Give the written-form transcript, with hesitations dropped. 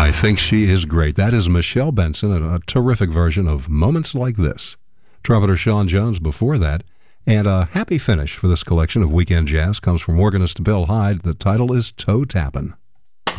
I think she is great. That is Michelle Benson, a terrific version of Moments Like This. Trumpeter Sean Jones before that. And a happy finish for this collection of weekend jazz comes from organist Bill Hyde. The title is Toe Tappin'.